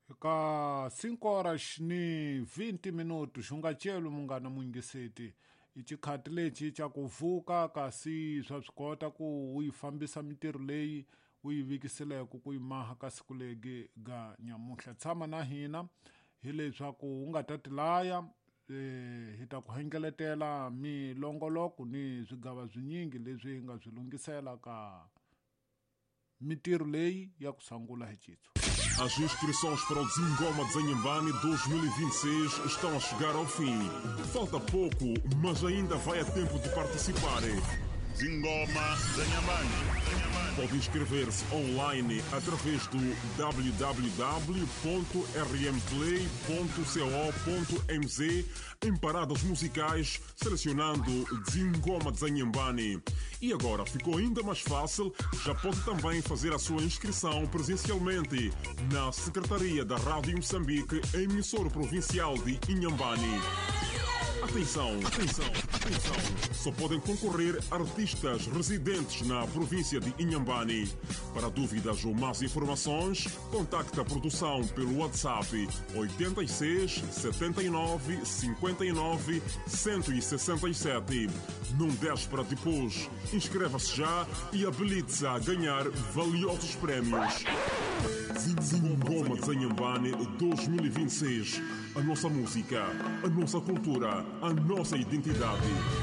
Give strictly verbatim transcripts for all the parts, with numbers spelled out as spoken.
Ka cinco horas ni vinte minutos ungacelo mungana muingiseti ichikhati lexi xa ku vuka kasi swa swi kota ku u yi fambisa mitirho leyi u yi vikiseleke ku yi maha ka siku legi ga nyamuhla. Tshama na hina hi leswaku u nga ta tilaya eh, hi ta ku hengeletela milongoloko ni swigava swinyingi leswi hi nga swi lungisela ka mitirho leyi ya ku sangula hi citso. As inscrições para o Dzingoma Dzanhambane dois mil e vinte e seis estão a chegar ao fim. Falta pouco, mas ainda vai a tempo de participar. Dzingoma Dzanhambane. Pode inscrever-se online através do w w w ponto r m play ponto co ponto m z em paradas musicais, selecionando Dzingoma Dzanhambane. E agora ficou ainda mais fácil, já pode também fazer a sua inscrição presencialmente na Secretaria da Rádio Moçambique, emissora provincial de Inhambane. Atenção, atenção, atenção! Só podem concorrer artistas residentes na província de Inhambane. Para dúvidas ou mais informações, contacte a produção pelo WhatsApp oito seis, sete nove, cinco nove, um seis sete. Não deixe para depois. Inscreva-se já e habilite-se a ganhar valiosos prémios. Dzingoma Dzanhambane dois mil e vinte e seis. A nossa música, a nossa cultura, a nossa identidade.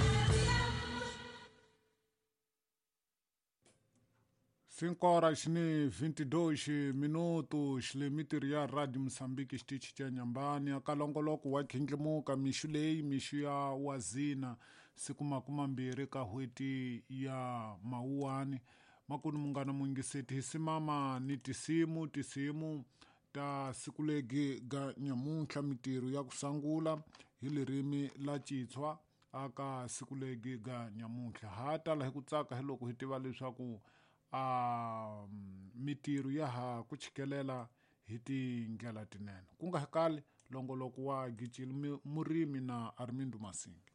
cinco horas e vinte e dois minutos, limite ya Rádio Moçambique Stitch cha Nyambani, akalongoloko wa khindlimuka mishu leyi mishu ya wazina siku makumi mbirhi ka hweti ya Mawuwani. Makunu mungana muingiseti hisimama ni tisimu tisimu ta siku legi ga nyamuntlha mitirho ya kusangula hi lirimi la Citswa aka siku legi ga nyamuntlha. Ha tala hi ku tsaka hi loko hi tiva leswaku a mitirho ya ha ku chikelela hi tindlela tinene. Ku nga hi kale longoloko wa Gicile Murimi na Armindo Masinga.